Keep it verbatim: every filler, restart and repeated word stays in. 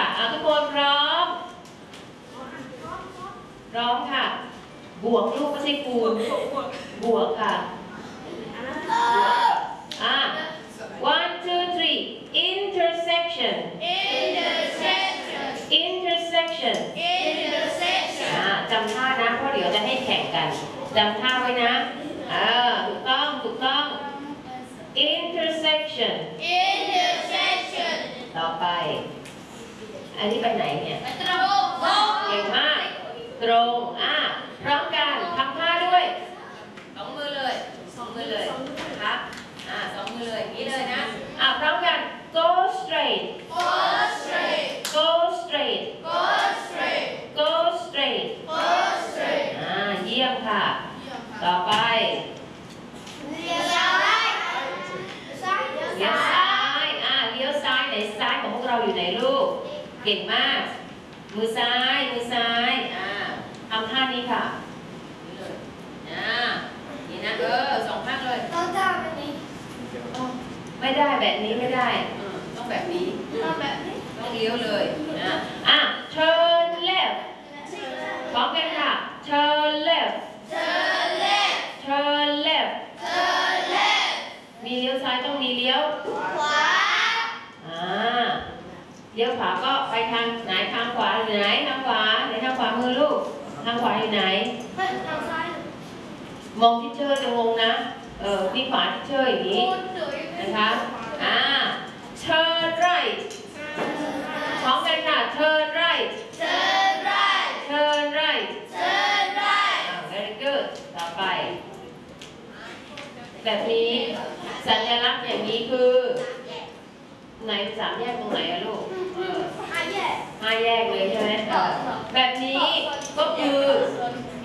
เอาทุกคนพร้อมพร้อมค่ะบวกลูกไม่ใช่คูณบวกค่ะอ่ะ one two three intersection intersection intersection intersection อ่ะจำท่านะเพราะเดี๋ยวจะให้แข่งกันจำท่าไว้นะเออถูกต้องถูกต้อง intersection intersection ต่อไปอันนี้ไปไหนเนี่ยตรงตรงเก่งมากตรงอ่ะพร้อมกันทำท่าด้วยสองมือเลยสองมือเลยนะคะอ่ะสองมือเลยอย่างนี้เลยนะอ่ะพร้อมกัน go straight go straight go straight go straight go straight go straight อ่าเยี่ยมค่ะต่อไปเลี้ยวซ้ายซ้ายเลี้ยวเลี้ยวซ้าซ้าย ยอ่ะเลี้ยวซ้ายไหนซ้ายของพวกเราอยู่ไหนลูกเก่งมากมือซ้ายมือซ้ายอ่าทำท่านี้ค่ะนี่เลยอ่านี่นะเออสองข้างเลยต้องทำแบบนี้ไม่ได้แบบนี้ไม่ได้อืมต้องแบบนี้ต้องแบบนี้ต้องเลี้ยวเลยอ่ะอ่ะ turn left พร้อมกันค่ะ turn left turn left turn left turn left มีเลี้ยวซ้ายต้องมีเลี้ยวขวาอ่าเลี้ยวขวาก็ไปทางไหนทางขวาอยู่ไหนทางขวาไหนทางขวามือลูกทางขวาอยู่ไหนเฮ้ยทางซ้ายมองที่เชอร์จะงงนะเออที่ขวาที่เชอร์อย่างนี้นะคะอ่า turn right พร้อมกันค่ะ turn right turn right turn right turn right อ่า very good ต่อไป แบบนี้สัญลักษณ์อย่างนี้คือไหนสามแยกตรงไหนอะลูกเออห้าแยกห้าแยกเลยใช่ไหมเออแบบนี้ก็คือ